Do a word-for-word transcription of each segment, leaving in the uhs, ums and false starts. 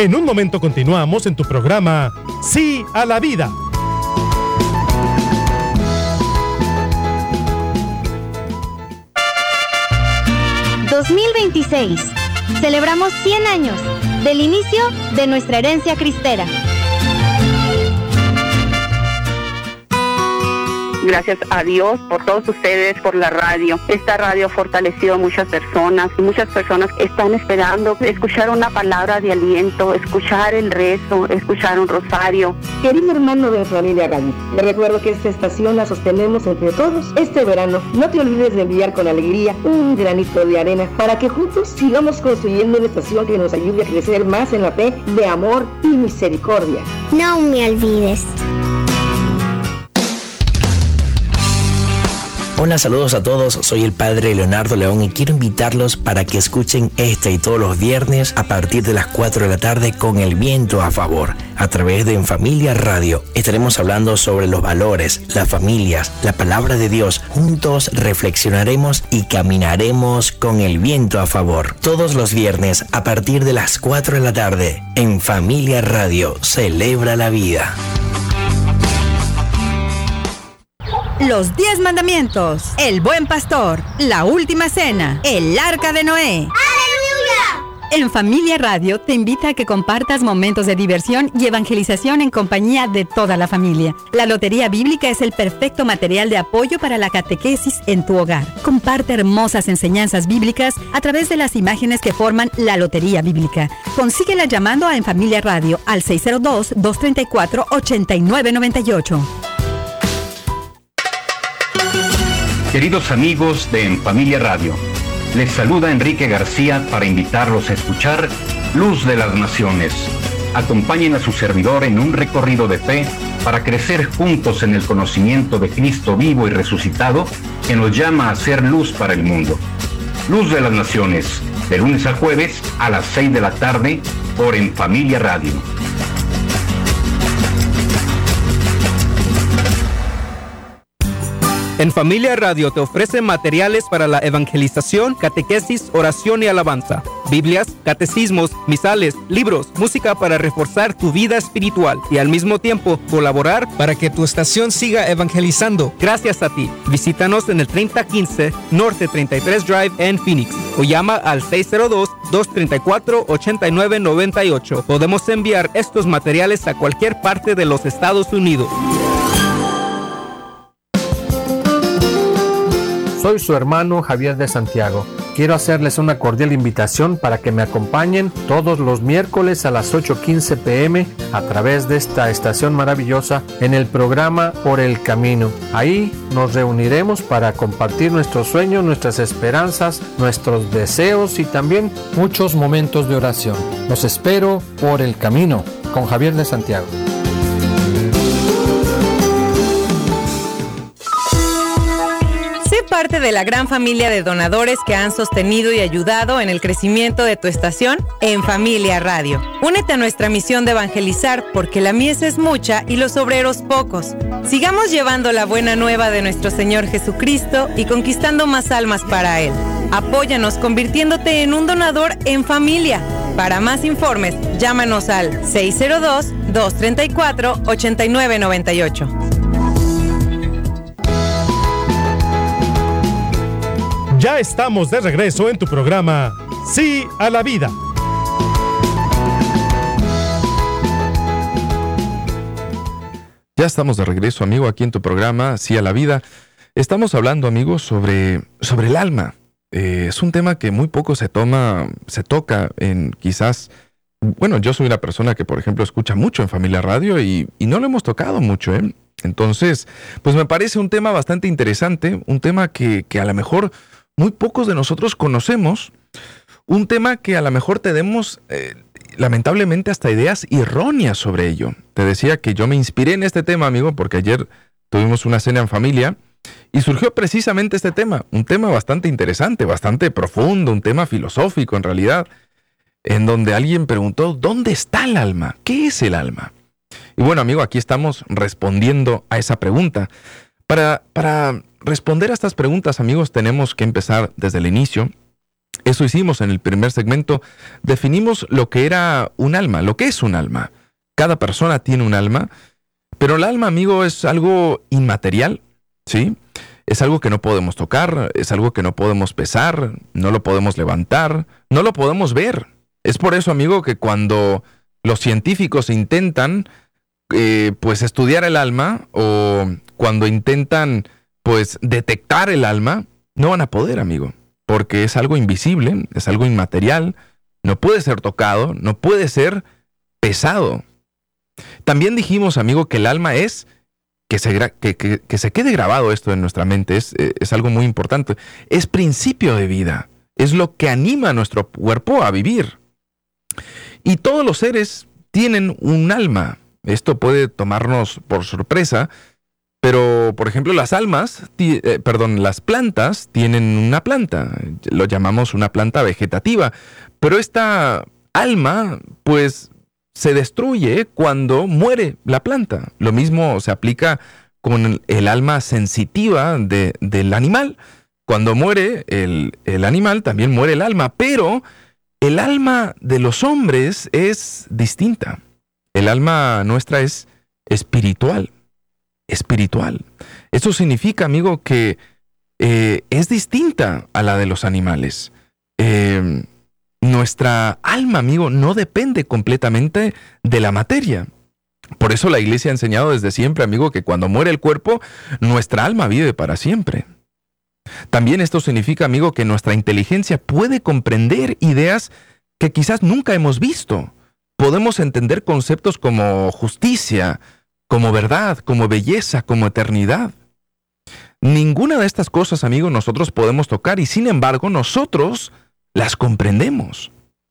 En un momento continuamos en tu programa Sí a la Vida. dos mil veintiséis. Celebramos cien años del inicio de nuestra herencia cristera. Gracias a Dios por todos ustedes, por la radio. Esta radio ha fortalecido a muchas personas y muchas personas están esperando escuchar una palabra de aliento, escuchar el rezo, escuchar un rosario. Querido hermano de Familia Radio, le recuerdo que esta estación la sostenemos entre todos este verano. No te olvides de enviar con alegría un granito de arena para que juntos sigamos construyendo una estación que nos ayude a crecer más en la fe de amor y misericordia. No me olvides. Hola, saludos a todos, soy el Padre Leonardo León y quiero invitarlos para que escuchen este y todos los viernes a partir de las cuatro de la tarde con el viento a favor, a través de En Familia Radio. Estaremos hablando sobre los valores, las familias, la palabra de Dios. Juntos reflexionaremos y caminaremos con el viento a favor. Todos los viernes a partir de las cuatro de la tarde, En Familia Radio, celebra la vida. Los diez mandamientos, el buen pastor, la última cena, el arca de Noé. ¡Aleluya! En Familia Radio te invita a que compartas momentos de diversión y evangelización en compañía de toda la familia. La Lotería Bíblica es el perfecto material de apoyo para la catequesis en tu hogar. Comparte hermosas enseñanzas bíblicas a través de las imágenes que forman la Lotería Bíblica. Consíguela llamando a En Familia Radio al seis cero dos, dos tres cuatro, ocho nueve nueve ocho. Queridos amigos de En Familia Radio, les saluda Enrique García para invitarlos a escuchar Luz de las Naciones. Acompañen a su servidor en un recorrido de fe para crecer juntos en el conocimiento de Cristo vivo y resucitado, que nos llama a ser luz para el mundo. Luz de las Naciones, de lunes a jueves a las seis de la tarde por En Familia Radio. En Familia Radio te ofrece materiales para la evangelización, catequesis, oración y alabanza, Biblias, catecismos, misales, libros, música para reforzar tu vida espiritual y al mismo tiempo colaborar para que tu estación siga evangelizando. Gracias a ti. Visítanos en el treinta quince Norte treinta y tres Drive en Phoenix o llama al seis cero dos, dos tres cuatro, ocho nueve nueve ocho. Podemos enviar estos materiales a cualquier parte de los Estados Unidos. Soy su hermano Javier de Santiago. Quiero hacerles una cordial invitación para que me acompañen todos los miércoles a las ocho quince pm a través de esta estación maravillosa en el programa Por el Camino. Ahí nos reuniremos para compartir nuestros sueños, nuestras esperanzas, nuestros deseos y también muchos momentos de oración. Los espero por el camino con Javier de Santiago. Parte de la gran familia de donadores que han sostenido y ayudado en el crecimiento de tu estación En Familia Radio. Únete a nuestra misión de evangelizar porque la mies es mucha y los obreros pocos. Sigamos llevando la buena nueva de nuestro Señor Jesucristo y conquistando más almas para Él. Apóyanos convirtiéndote en un donador en familia. Para más informes, llámanos al seis cero dos, dos tres cuatro, ocho nueve nueve ocho. Ya estamos de regreso en tu programa Sí a la Vida. Ya estamos de regreso, amigo, aquí en tu programa Sí a la Vida. Estamos hablando, amigos, sobre, sobre el alma. Eh, es un tema que muy poco se toma, se toca en quizás... Bueno, yo soy una persona que, por ejemplo, escucha mucho en Familia Radio y, y no lo hemos tocado mucho, ¿eh? Entonces, pues me parece un tema bastante interesante, un tema que, que a lo mejor... muy pocos de nosotros conocemos, un tema que a lo mejor tenemos eh, lamentablemente hasta ideas erróneas sobre ello. Te decía que yo me inspiré en este tema, amigo, porque ayer tuvimos una cena en familia y surgió precisamente este tema, un tema bastante interesante, bastante profundo, un tema filosófico en realidad, en donde alguien preguntó, ¿dónde está el alma? ¿Qué es el alma? Y bueno, amigo, aquí estamos respondiendo a esa pregunta. Para... para responder a estas preguntas, amigos, tenemos que empezar desde el inicio Eso hicimos en el primer segmento. Definimos lo que era un alma, lo que es un alma. Cada persona tiene un alma, pero el alma, amigo, es algo inmaterial, ¿sí? Es algo que no podemos tocar, es algo que no podemos pesar, no lo podemos levantar, no lo podemos ver. Es por eso, amigo, que cuando los científicos intentan eh, pues estudiar el alma, o cuando intentan pues detectar el alma, no van a poder, amigo, porque es algo invisible, es algo inmaterial, no puede ser tocado, no puede ser pesado. También dijimos, amigo, que el alma es, que se, gra- que, que, que se quede grabado esto en nuestra mente, es, es algo muy importante, es principio de vida, es lo que anima a nuestro cuerpo a vivir. Y todos los seres tienen un alma. Esto puede tomarnos por sorpresa, pero, por ejemplo, las almas, ti- eh, perdón, las plantas tienen una planta, lo llamamos una planta vegetativa, pero esta alma, pues, se destruye cuando muere la planta. Lo mismo se aplica con el, el alma sensitiva de, del animal. Cuando muere el, el animal, también muere el alma, pero el alma de los hombres es distinta. El alma nuestra es espiritual. Espiritual. Eso significa, amigo, que eh, es distinta a la de los animales. Eh, nuestra alma, amigo, no depende completamente de la materia. Por eso la iglesia ha enseñado desde siempre, amigo, que cuando muere el cuerpo, nuestra alma vive para siempre. También esto significa, amigo, que nuestra inteligencia puede comprender ideas que quizás nunca hemos visto. Podemos entender conceptos como justicia, como verdad, como belleza, como eternidad. Ninguna de estas cosas, amigo, nosotros podemos tocar y sin embargo nosotros las comprendemos.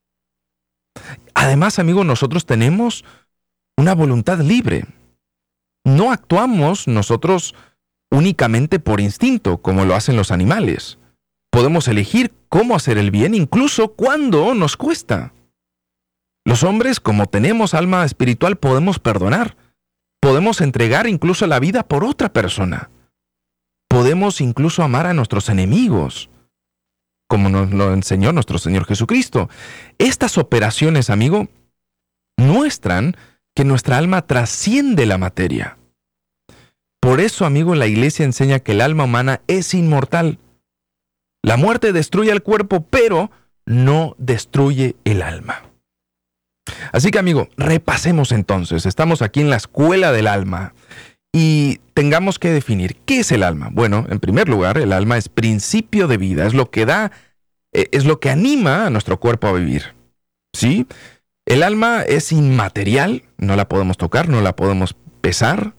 Además, amigo, nosotros tenemos una voluntad libre. No actuamos nosotros únicamente por instinto, como lo hacen los animales. Podemos elegir cómo hacer el bien, incluso cuando nos cuesta. Los hombres, como tenemos alma espiritual, podemos perdonar. Podemos entregar incluso la vida por otra persona. Podemos incluso amar a nuestros enemigos, como nos lo enseñó nuestro Señor Jesucristo. Estas operaciones, amigo, muestran que nuestra alma trasciende la materia. Por eso, amigo, la iglesia enseña que el alma humana es inmortal. La muerte destruye el cuerpo, pero no destruye el alma. Así que, amigo, repasemos entonces. Estamos aquí en la escuela del alma y tengamos que definir qué es el alma. Bueno, en primer lugar, el alma es principio de vida, es lo que da, es lo que anima a nuestro cuerpo a vivir. ¿Sí? El alma es inmaterial, no la podemos tocar, no la podemos pesar.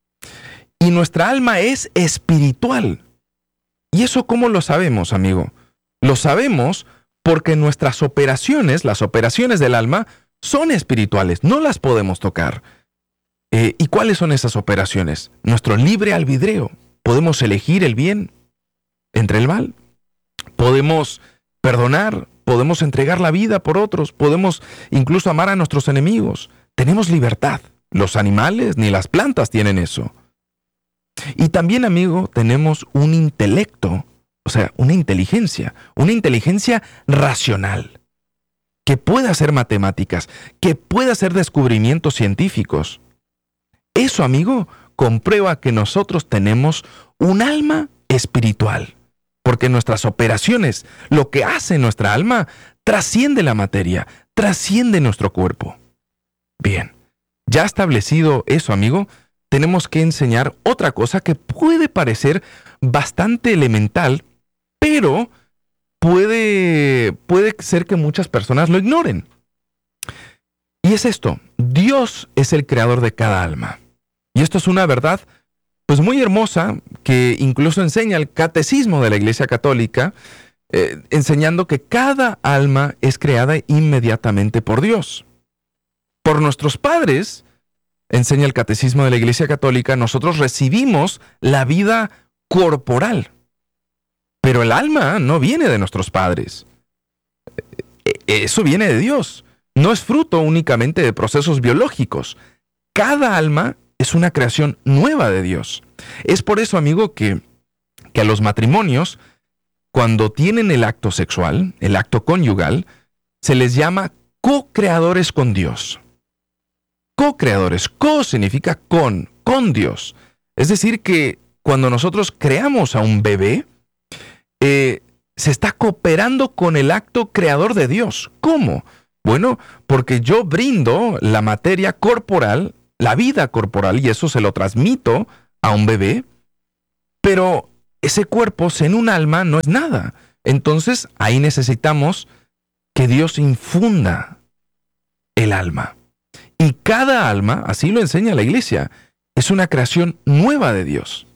Y nuestra alma es espiritual. ¿Y eso cómo lo sabemos, amigo? Lo sabemos porque nuestras operaciones, las operaciones del alma, son espirituales, no las podemos tocar. Eh, ¿Y cuáles son esas operaciones? Nuestro libre albedrío. Podemos elegir el bien entre el mal. Podemos perdonar, podemos entregar la vida por otros, podemos incluso amar a nuestros enemigos. Tenemos libertad. Los animales ni las plantas tienen eso. Y también, amigo, tenemos un intelecto, o sea, una inteligencia, una inteligencia racional, que puede hacer matemáticas, que puede hacer descubrimientos científicos. Eso, amigo, comprueba que nosotros tenemos un alma espiritual, porque nuestras operaciones, lo que hace nuestra alma, trasciende la materia, trasciende nuestro cuerpo. Bien, ya establecido eso, amigo, tenemos que enseñar otra cosa que puede parecer bastante elemental, pero puede, puede ser que muchas personas lo ignoren. Y es esto: Dios es el creador de cada alma. Y esto es una verdad pues muy hermosa que incluso enseña el catecismo de la Iglesia Católica, eh, enseñando que cada alma es creada inmediatamente por Dios. Por nuestros padres, enseña el catecismo de la Iglesia Católica, nosotros recibimos la vida corporal. Pero el alma no viene de nuestros padres. Eso viene de Dios. No es fruto únicamente de procesos biológicos. Cada alma es una creación nueva de Dios. Es por eso, amigo, que, que a los matrimonios, cuando tienen el acto sexual, el acto conyugal, se les llama co-creadores con Dios. Co-creadores. Co significa con, con Dios. Es decir, que cuando nosotros creamos a un bebé, eh, se está cooperando con el acto creador de Dios. ¿Cómo? Bueno, porque yo brindo la materia corporal, la vida corporal, y eso se lo transmito a un bebé, pero ese cuerpo sin un alma no es nada. Entonces, ahí necesitamos que Dios infunda el alma. Y cada alma, así lo enseña la Iglesia, es una creación nueva de Dios.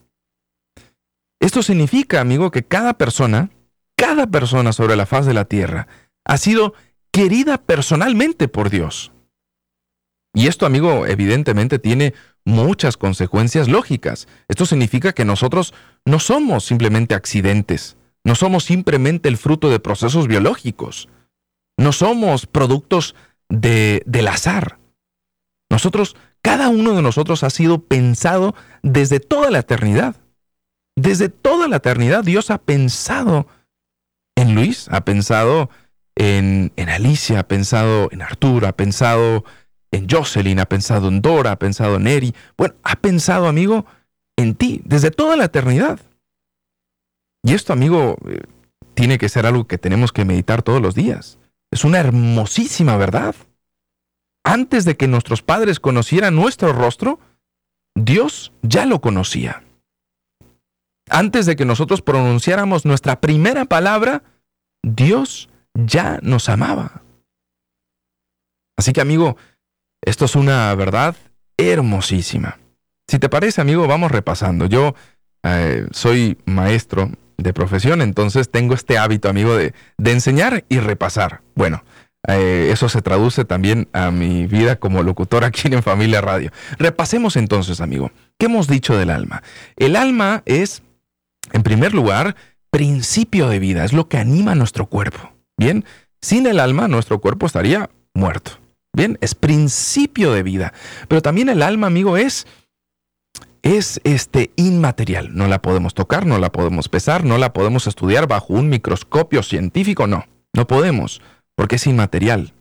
Esto significa, amigo, que cada persona, cada persona sobre la faz de la tierra, ha sido querida personalmente por Dios. Y esto, amigo, evidentemente tiene muchas consecuencias lógicas. Esto significa que nosotros no somos simplemente accidentes, no somos simplemente el fruto de procesos biológicos, no somos productos de, del azar. Nosotros, cada uno de nosotros ha sido pensado desde toda la eternidad. Desde toda la eternidad Dios ha pensado en Luis, ha pensado en, en Alicia, ha pensado en Arturo, ha pensado en Jocelyn, ha pensado en Dora, ha pensado en Eri. Bueno, ha pensado, amigo, en ti, desde toda la eternidad. Y esto, amigo, eh, tiene que ser algo que tenemos que meditar todos los días. Es una hermosísima verdad. Antes de que nuestros padres conocieran nuestro rostro, Dios ya lo conocía. Antes de que nosotros pronunciáramos nuestra primera palabra, Dios ya nos amaba. Así que, amigo, esto es una verdad hermosísima. Si te parece, amigo, vamos repasando. Yo eh, soy maestro de profesión, entonces tengo este hábito, amigo, de, de enseñar y repasar. Bueno, eh, eso se traduce también a mi vida como locutor aquí en Familia Radio. Repasemos entonces, amigo. ¿Qué hemos dicho del alma? El alma es, en primer lugar, principio de vida. Es lo que anima nuestro cuerpo. Bien, sin el alma, nuestro cuerpo estaría muerto. Bien, es principio de vida. Pero también el alma, amigo, es, es este, inmaterial. No la podemos tocar, no la podemos pesar, no la podemos estudiar bajo un microscopio científico. No, no podemos, porque es inmaterial.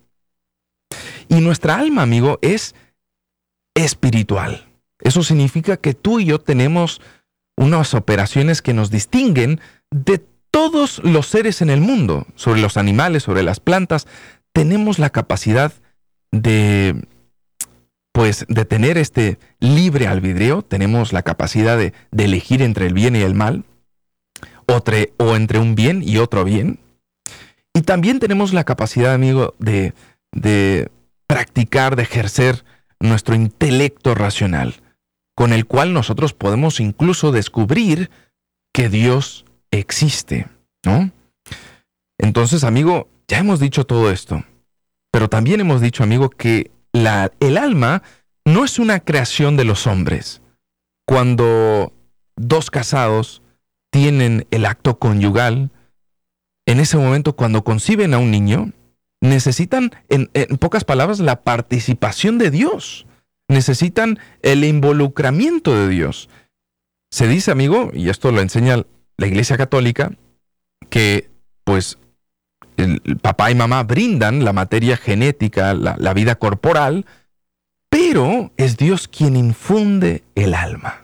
Y nuestra alma, amigo, es espiritual. Eso significa que tú y yo tenemos unas operaciones que nos distinguen de todos los seres en el mundo. Sobre los animales, sobre las plantas, tenemos la capacidad de, pues, de tener este libre albedrío. Tenemos la capacidad de, de elegir entre el bien y el mal, o, tre, o entre un bien y otro bien. Y también tenemos la capacidad, amigo, de, de practicar, de ejercer nuestro intelecto racional, con el cual nosotros podemos incluso descubrir que Dios existe, ¿no? Entonces, amigo, ya hemos dicho todo esto, pero también hemos dicho, amigo, que la, el alma no es una creación de los hombres. Cuando dos casados tienen el acto conyugal, en ese momento, cuando conciben a un niño, necesitan, en, en pocas palabras, la participación de Dios. Necesitan el involucramiento de Dios. Se dice, amigo, y esto lo enseña la Iglesia Católica, que pues el, el papá y mamá brindan la materia genética, la, la vida corporal, pero es Dios quien infunde el alma.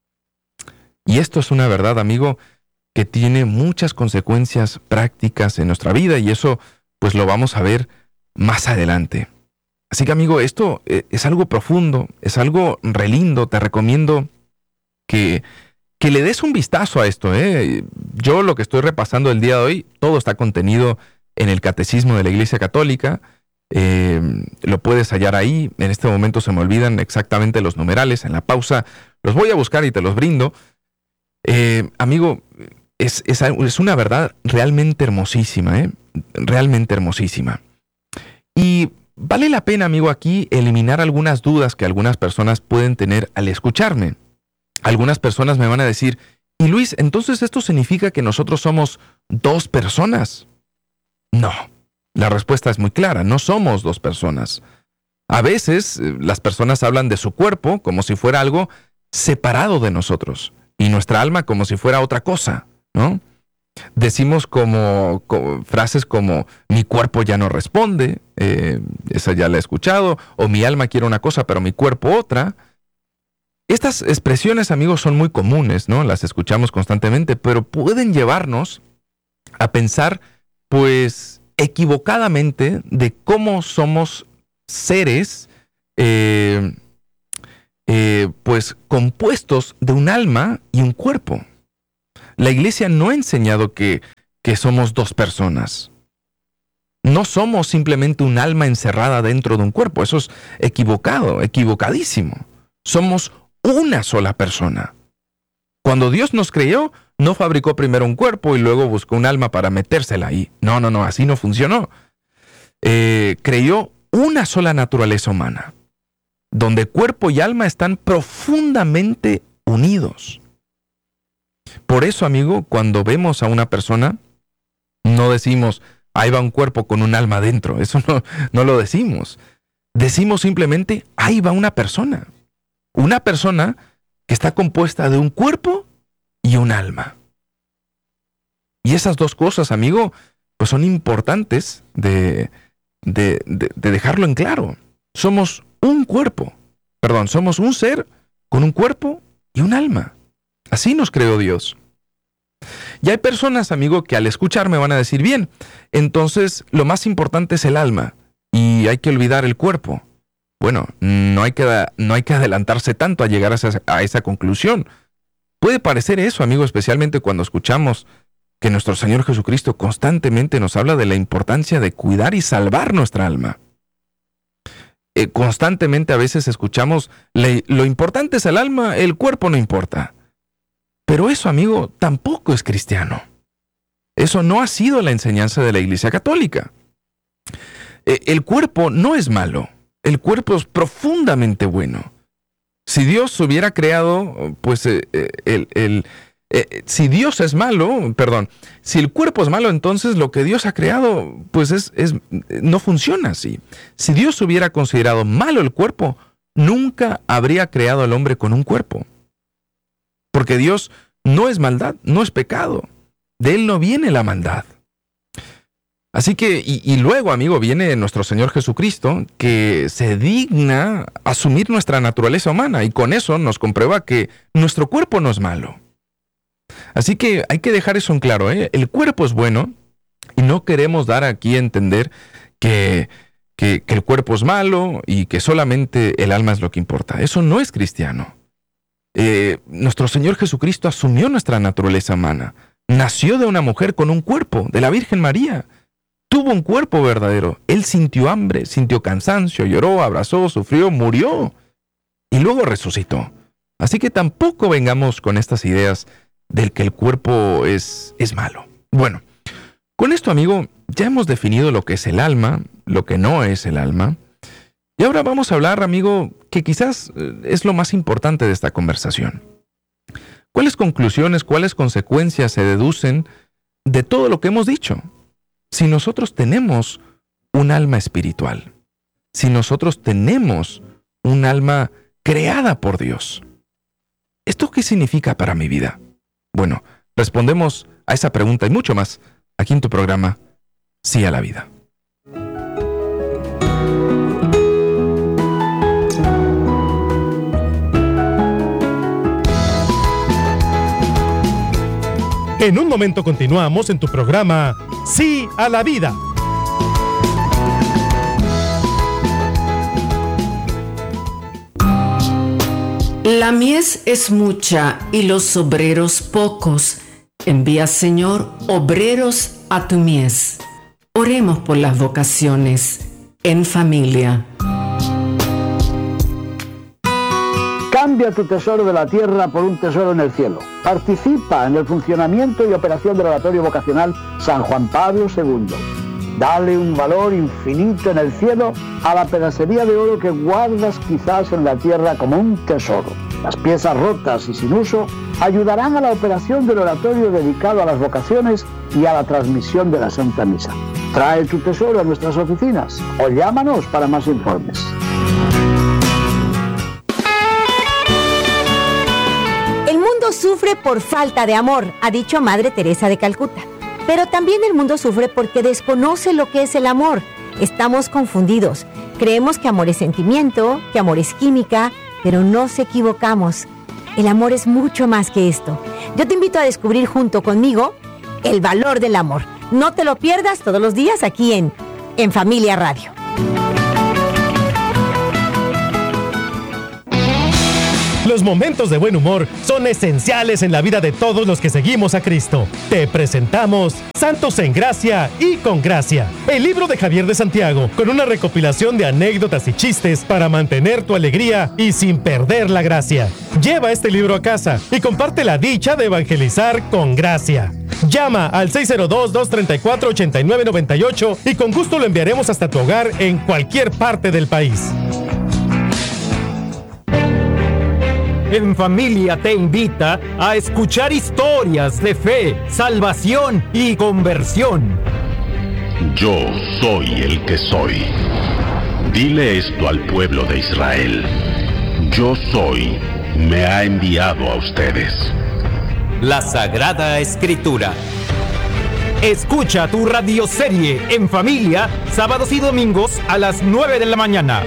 Y esto es una verdad, amigo, que tiene muchas consecuencias prácticas en nuestra vida, y eso pues lo vamos a ver más adelante. Así que, amigo, esto es algo profundo, es algo re lindo. Te recomiendo que, que le des un vistazo a esto, ¿eh? Yo lo que estoy repasando el día de hoy, todo está contenido en el Catecismo de la Iglesia Católica. Eh, lo puedes hallar ahí. En este momento se me olvidan exactamente los numerales. En la pausa los voy a buscar y te los brindo. Eh, amigo, es, es, es una verdad realmente hermosísima, ¿eh? Realmente hermosísima. Y vale la pena, amigo, aquí eliminar algunas dudas que algunas personas pueden tener al escucharme. Algunas personas me van a decir, y Luis, ¿entonces esto significa que nosotros somos dos personas? No, la respuesta es muy clara, no somos dos personas. A veces las personas hablan de su cuerpo como si fuera algo separado de nosotros, y nuestra alma como si fuera otra cosa, ¿no? Decimos como, como frases como mi cuerpo ya no responde, eh, esa ya la he escuchado, o mi alma quiere una cosa pero mi cuerpo otra. Estas expresiones, amigos, son muy comunes, ¿no? Las escuchamos constantemente, pero pueden llevarnos a pensar, pues, equivocadamente de cómo somos seres, eh, eh, pues, compuestos de un alma y un cuerpo. La iglesia no ha enseñado que, que somos dos personas. No somos simplemente un alma encerrada dentro de un cuerpo. Eso es equivocado, equivocadísimo. Somos una sola persona. Cuando Dios nos creó, no fabricó primero un cuerpo y luego buscó un alma para metérsela ahí. No, no, no, así no funcionó. Eh, creó una sola naturaleza humana, donde cuerpo y alma están profundamente unidos. Por eso, amigo, cuando vemos a una persona, no decimos, ahí va un cuerpo con un alma dentro. Eso no, no lo decimos. Decimos simplemente, ahí va una persona. Una persona que está compuesta de un cuerpo y un alma. Y esas dos cosas, amigo, pues son importantes de, de, de, de dejarlo en claro. Somos un cuerpo. Perdón, somos un ser con un cuerpo y un alma. Así nos creó Dios. Y hay personas, amigo, que al escucharme van a decir, bien, entonces lo más importante es el alma y hay que olvidar el cuerpo. Bueno, no hay que, no hay que adelantarse tanto a llegar a esa, a esa conclusión. Puede parecer eso, amigo, especialmente cuando escuchamos que nuestro Señor Jesucristo constantemente nos habla de la importancia de cuidar y salvar nuestra alma. Eh, constantemente a veces escuchamos, le, lo importante es el alma, el cuerpo no importa. Pero eso, amigo, tampoco es cristiano. Eso no ha sido la enseñanza de la Iglesia Católica. Eh, el cuerpo no es malo. El cuerpo es profundamente bueno. Si Dios hubiera creado, pues, eh, el, el, eh, si Dios es malo, perdón, si el cuerpo es malo, entonces lo que Dios ha creado, pues, es, es, no funciona así. Si Dios hubiera considerado malo el cuerpo, nunca habría creado al hombre con un cuerpo. Porque Dios no es maldad, no es pecado. De Él no viene la maldad. Así que, y, y luego, amigo, viene nuestro Señor Jesucristo, que se digna asumir nuestra naturaleza humana, y con eso nos comprueba que nuestro cuerpo no es malo. Así que hay que dejar eso en claro, ¿eh? El cuerpo es bueno, y no queremos dar aquí a entender que, que, que el cuerpo es malo, y que solamente el alma es lo que importa. Eso no es cristiano. Eh, nuestro Señor Jesucristo asumió nuestra naturaleza humana. Nació de una mujer con un cuerpo, de la Virgen María. Tuvo un cuerpo verdadero. Él sintió hambre, sintió cansancio, lloró, abrazó, sufrió, murió y luego resucitó. Así que tampoco vengamos con estas ideas del que el cuerpo es, es malo. Bueno, con esto, amigo, ya hemos definido lo que es el alma, lo que no es el alma. Y ahora vamos a hablar, amigo, que quizás es lo más importante de esta conversación. ¿Cuáles conclusiones, cuáles consecuencias se deducen de todo lo que hemos dicho? Si nosotros tenemos un alma espiritual, si nosotros tenemos un alma creada por Dios, ¿esto qué significa para mi vida? Bueno, respondemos a esa pregunta y mucho más aquí en tu programa Sí a la Vida. En un momento continuamos en tu programa Sí a la Vida. La mies es mucha y los obreros pocos. Envía, Señor, obreros a tu mies. Oremos por las vocaciones en familia. Cambia tu tesoro de la tierra por un tesoro en el cielo. Participa en el funcionamiento y operación del Oratorio Vocacional San Juan Pablo segundo. Dale un valor infinito en el cielo a la pedacería de oro que guardas quizás en la tierra como un tesoro. Las piezas rotas y sin uso ayudarán a la operación del oratorio dedicado a las vocaciones y a la transmisión de la Santa Misa. Trae tu tesoro a nuestras oficinas o llámanos para más informes. sufre por falta de amor, ha dicho Madre Teresa de Calcuta. Pero también el mundo sufre porque desconoce lo que es el amor. Estamos confundidos. Creemos que amor es sentimiento, que amor es química, pero nos equivocamos. El amor es mucho más que esto. Yo te invito a descubrir junto conmigo el valor del amor. No te lo pierdas todos los días aquí en, en Familia Radio. Los momentos de buen humor son esenciales en la vida de todos los que seguimos a Cristo. Te presentamos Santos en Gracia y con Gracia, el libro de Javier de Santiago, con una recopilación de anécdotas y chistes para mantener tu alegría y sin perder la gracia. Lleva este libro a casa y comparte la dicha de evangelizar con gracia. Llama al seis cero dos, dos tres cuatro, ocho nueve nueve ocho y con gusto lo enviaremos hasta tu hogar en cualquier parte del país. En Familia te invita a escuchar historias de fe, salvación y conversión. Yo soy el que soy. Dile esto al pueblo de Israel. Yo soy, me ha enviado a ustedes. La Sagrada Escritura. Escucha tu radioserie En Familia, sábados y domingos a las nueve de la mañana.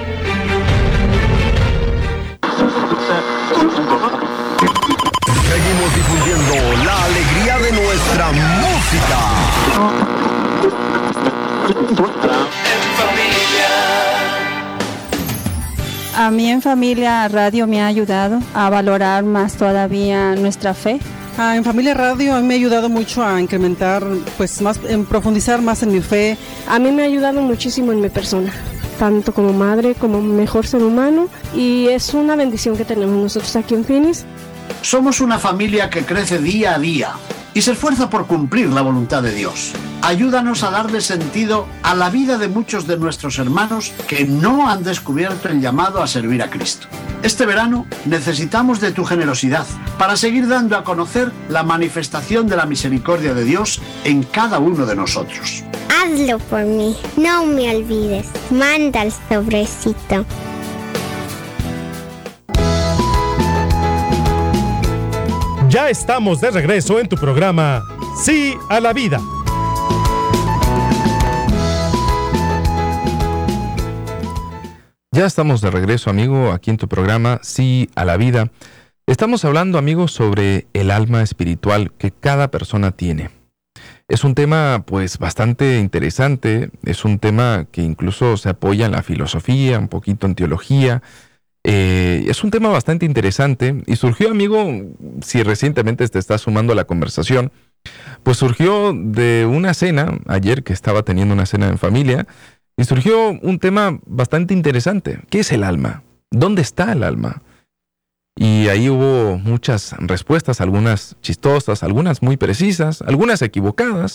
Seguimos difundiendo la alegría de nuestra música. A mí En Familia Radio me ha ayudado a valorar más todavía nuestra fe. Ah, en Familia Radio a mí me ha ayudado mucho a incrementar, pues más, en profundizar más en mi fe. A mí me ha ayudado muchísimo en mi persona, tanto como madre como mejor ser humano, y es una bendición que tenemos nosotros aquí en Phoenix. Somos una familia que crece día a día y se esfuerza por cumplir la voluntad de Dios. Ayúdanos a darle sentido a la vida de muchos de nuestros hermanos que no han descubierto el llamado a servir a Cristo. Este verano necesitamos de tu generosidad para seguir dando a conocer la manifestación de la misericordia de Dios en cada uno de nosotros. Hazlo por mí, no me olvides. Manda el sobrecito. Ya estamos de regreso en tu programa Sí a la Vida. Ya estamos de regreso, amigo, aquí en tu programa Sí a la Vida. Estamos hablando, amigo, sobre el alma espiritual que cada persona tiene. Es un tema, pues, bastante interesante. Es un tema que incluso se apoya en la filosofía, un poquito en teología. Eh, es un tema bastante interesante y surgió, amigo, si recientemente te estás sumando a la conversación, pues surgió de una cena, ayer que estaba teniendo una cena en familia, y surgió un tema bastante interesante. ¿Qué es el alma? ¿Dónde está el alma? Y ahí hubo muchas respuestas, algunas chistosas, algunas muy precisas, algunas equivocadas,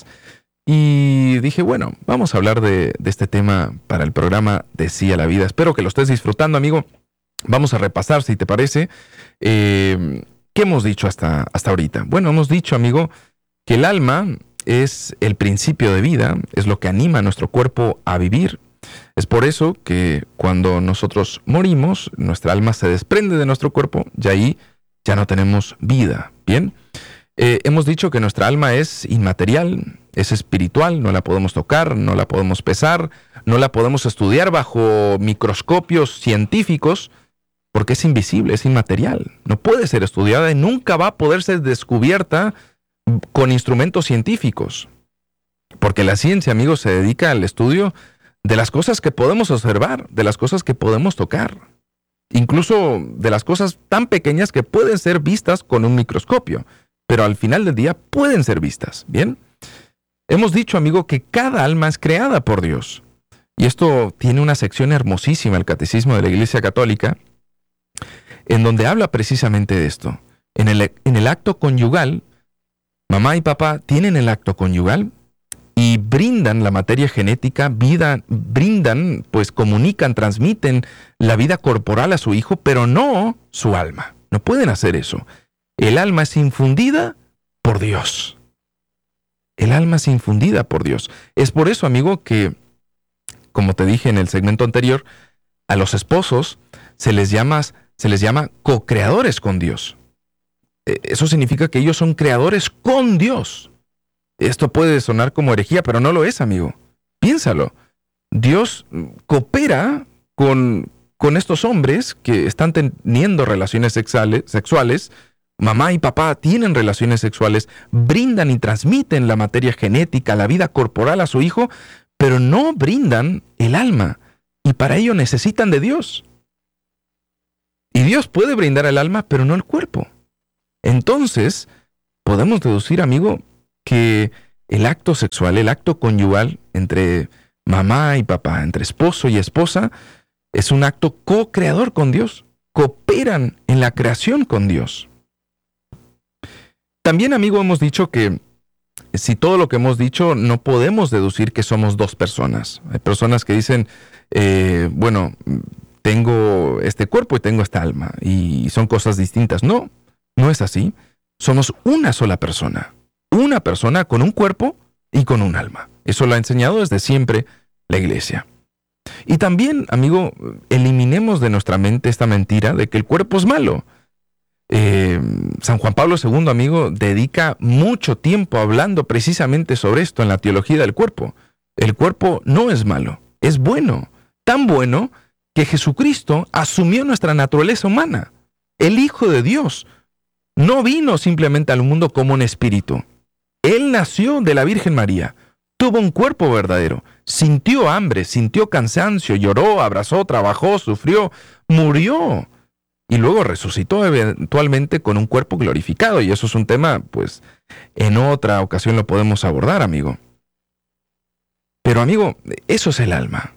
y dije, bueno, vamos a hablar de, de este tema para el programa de Sí a la Vida. Espero que lo estés disfrutando, amigo. Vamos a repasar, si te parece, eh, ¿qué hemos dicho hasta, hasta ahorita? Bueno, hemos dicho, amigo, que el alma es el principio de vida, es lo que anima a nuestro cuerpo a vivir. Es por eso que cuando nosotros morimos, nuestra alma se desprende de nuestro cuerpo y ahí ya no tenemos vida. Bien, eh, hemos dicho que nuestra alma es inmaterial, es espiritual, no la podemos tocar, no la podemos pesar, no la podemos estudiar bajo microscopios científicos, porque es invisible, es inmaterial. No puede ser estudiada y nunca va a poder ser descubierta con instrumentos científicos. Porque la ciencia, amigos, se dedica al estudio de las cosas que podemos observar, de las cosas que podemos tocar. Incluso de las cosas tan pequeñas que pueden ser vistas con un microscopio. Pero al final del día pueden ser vistas, ¿bien? Hemos dicho, amigo, que cada alma es creada por Dios. Y esto tiene una sección hermosísima, el Catecismo de la Iglesia Católica, en donde habla precisamente de esto. En el, en el acto conyugal, mamá y papá tienen el acto conyugal y brindan la materia genética, vida, brindan, pues comunican, transmiten la vida corporal a su hijo, pero no su alma. No pueden hacer eso. El alma es infundida por Dios. El alma es infundida por Dios. Es por eso, amigo, que, como te dije en el segmento anterior, a los esposos se les llama, se les llama co-creadores con Dios. eso significa que ellos son creadores con Dios. Esto puede sonar como herejía, pero no lo es, amigo. Piénsalo. Dios coopera con, con estos hombres que están teniendo relaciones sexuales, sexuales. Mamá y papá tienen relaciones sexuales, brindan y transmiten la materia genética, la vida corporal a su hijo, pero no brindan el alma. Y para ello necesitan de Dios. Y Dios puede brindar el alma, pero no el cuerpo. Entonces, podemos deducir, amigo, que el acto sexual, el acto conyugal entre mamá y papá, entre esposo y esposa, es un acto co-creador con Dios. Cooperan en la creación con Dios. También, amigo, hemos dicho que si todo lo que hemos dicho, no podemos deducir que somos dos personas. Hay personas que dicen, eh, bueno, tengo este cuerpo y tengo esta alma, y son cosas distintas. No, no es así. Somos una sola persona. Una persona con un cuerpo y con un alma. Eso lo ha enseñado desde siempre la Iglesia. Y también, amigo, eliminemos de nuestra mente esta mentira de que el cuerpo es malo. Eh, San Juan Pablo segundo, amigo, dedica mucho tiempo hablando precisamente sobre esto en la teología del cuerpo. El cuerpo no es malo, es bueno. Tan bueno que Jesucristo asumió nuestra naturaleza humana. El Hijo de Dios no vino simplemente al mundo como un espíritu. Él nació de la Virgen María, tuvo un cuerpo verdadero, sintió hambre, sintió cansancio, lloró, abrazó, trabajó, sufrió, murió. Y luego resucitó eventualmente con un cuerpo glorificado. Y eso es un tema, pues, en otra ocasión lo podemos abordar, amigo. Pero, amigo, eso es el alma.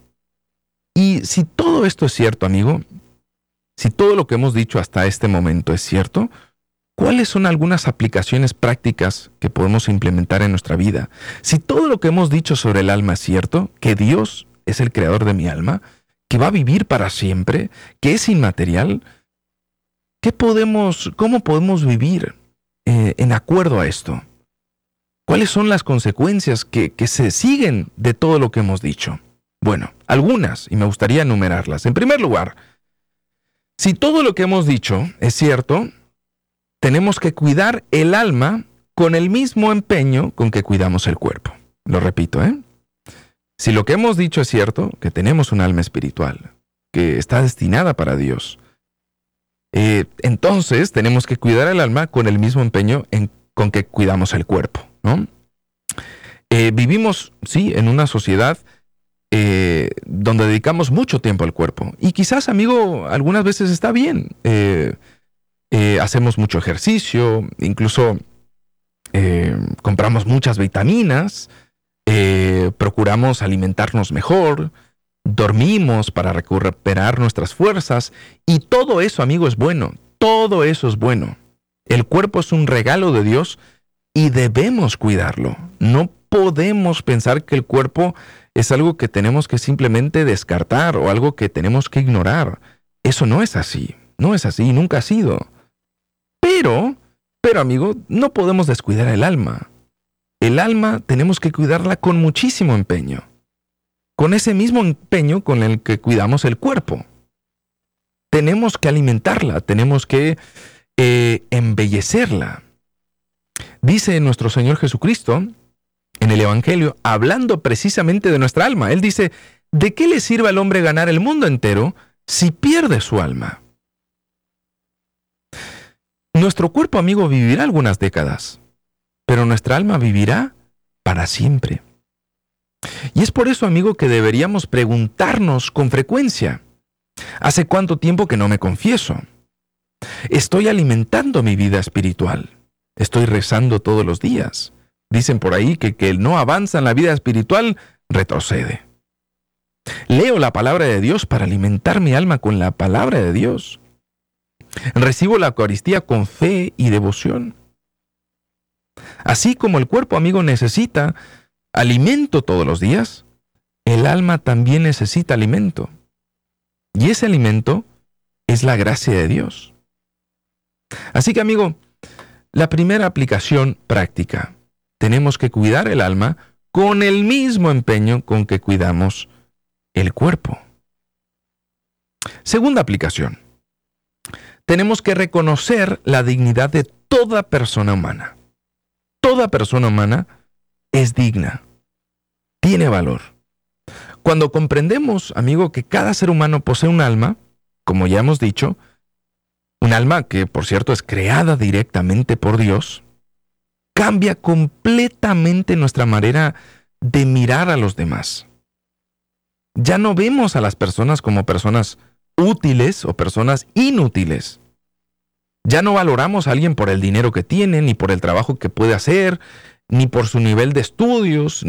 Y si todo esto es cierto, amigo, si todo lo que hemos dicho hasta este momento es cierto, ¿cuáles son algunas aplicaciones prácticas que podemos implementar en nuestra vida? Si todo lo que hemos dicho sobre el alma es cierto, que Dios es el creador de mi alma, que va a vivir para siempre, que es inmaterial, ¿Qué podemos, ¿Cómo podemos vivir eh, en acuerdo a esto? ¿Cuáles son las consecuencias que, que se siguen de todo lo que hemos dicho? Bueno, algunas, y me gustaría enumerarlas. En primer lugar, si todo lo que hemos dicho es cierto, tenemos que cuidar el alma con el mismo empeño con que cuidamos el cuerpo. Lo repito, ¿eh? Si lo que hemos dicho es cierto, que tenemos un alma espiritual, que está destinada para Dios, Eh, entonces tenemos que cuidar el alma con el mismo empeño en, con que cuidamos el cuerpo, ¿no? Eh, vivimos, sí, en una sociedad eh, donde dedicamos mucho tiempo al cuerpo. Y quizás, amigo, algunas veces está bien. Eh, eh, hacemos mucho ejercicio, incluso eh, compramos muchas vitaminas, eh, procuramos alimentarnos mejor, dormimos para recuperar nuestras fuerzas, y todo eso, amigo, es bueno. Todo eso es bueno. El cuerpo es un regalo de Dios y debemos cuidarlo. No podemos pensar que el cuerpo es algo que tenemos que simplemente descartar o algo que tenemos que ignorar. Eso no es así. No es así, nunca ha sido. Pero, pero, amigo, no podemos descuidar el alma. El alma tenemos que cuidarla con muchísimo empeño. Con ese mismo empeño con el que cuidamos el cuerpo. Tenemos que alimentarla, tenemos que eh, embellecerla. Dice nuestro Señor Jesucristo en el Evangelio, hablando precisamente de nuestra alma. Él dice, ¿de qué le sirve al hombre ganar el mundo entero si pierde su alma? Nuestro cuerpo, amigo, vivirá algunas décadas, pero nuestra alma vivirá para siempre. Y es por eso, amigo, que deberíamos preguntarnos con frecuencia, ¿hace cuánto tiempo que no me confieso? ¿Estoy alimentando mi vida espiritual? ¿Estoy rezando todos los días? Dicen por ahí que, que el no avanza en la vida espiritual retrocede. Leo la palabra de Dios para alimentar mi alma con la palabra de Dios. Recibo la Eucaristía con fe y devoción. Así como el cuerpo, amigo, necesita alimento todos los días, el alma también necesita alimento. Y ese alimento es la gracia de Dios. Así que, amigo, la primera aplicación práctica. Tenemos que cuidar el alma con el mismo empeño con que cuidamos el cuerpo. Segunda aplicación. Tenemos que reconocer la dignidad de toda persona humana, toda persona humana es digna, tiene valor. Cuando comprendemos, amigo, que cada ser humano posee un alma, como ya hemos dicho, un alma que, por cierto, es creada directamente por Dios, cambia completamente nuestra manera de mirar a los demás. Ya no vemos a las personas como personas útiles o personas inútiles. Ya no valoramos a alguien por el dinero que tiene, ni por el trabajo que puede hacer, ni por su nivel de estudios,